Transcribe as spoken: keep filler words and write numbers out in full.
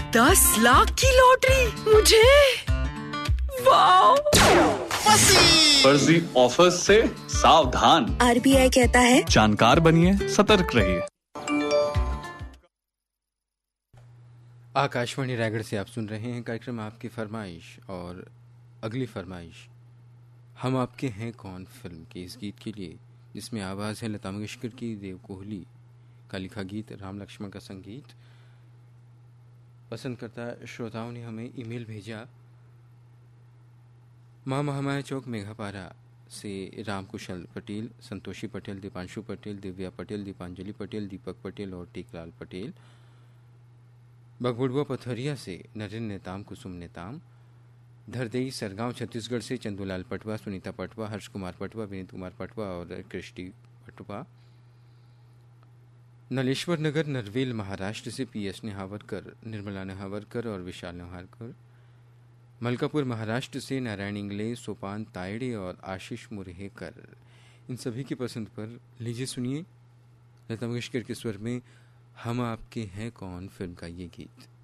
दस लाख की लॉटरी मुझे। वाह! फर्जी ऑफर से सावधान। आरबीआई कहता है जानकार बनिए, सतर्क रहिए। आकाशवाणी रायगढ़ से आप सुन रहे हैं कार्यक्रम आपकी फरमाइश, और अगली फरमाइश हम आपके हैं कौन फिल्म के इस गीत के लिए, जिसमें आवाज़ है लता मंगेशकर की, देव कोहली का लिखा गीत, राम लक्ष्मण का संगीत। पसंद करता श्रोताओं ने हमें ईमेल भेजा माँ महामाया चौक मेघापारा से राम कुशल पटेल, संतोषी पटेल, दीपांशु पटेल, दिव्या पटेल, दीपांजलि पटेल, दीपक पटेल और टीकलाल पटेल। बगबुड़वा पथरिया से नरेंद्र नेताम, कुसुम नेताम। धरदेई सरगांव छत्तीसगढ़ से चंदूलाल पटवा, सुनीता पटवा, हर्ष कुमार पटवा, विनीत कुमार पटवा और कृष्टि पटवा। नलेश्वर नगर नरवेल महाराष्ट्र से पी एस नेहावरकर, निर्मला नेहावरकर और विशाल नेहावरकर। मलकापुर महाराष्ट्र से नारायण इंगले, सोपान तायड़े और आशीष मुरहेकर। इन सभी की पसंद पर लीजिए सुनिए लता मंगेशकर के स्वर में हम आपके हैं कौन फिल्म का ये गीत।